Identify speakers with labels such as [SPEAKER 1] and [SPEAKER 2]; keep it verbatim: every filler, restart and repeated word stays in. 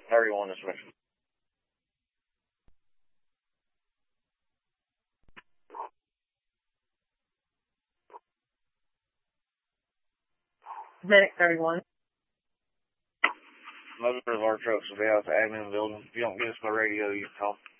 [SPEAKER 1] thirty-one this mission.
[SPEAKER 2] Medic thirty-one.
[SPEAKER 1] Most of our trucks will be out at the admin building. If you don't get us by radio, you can call.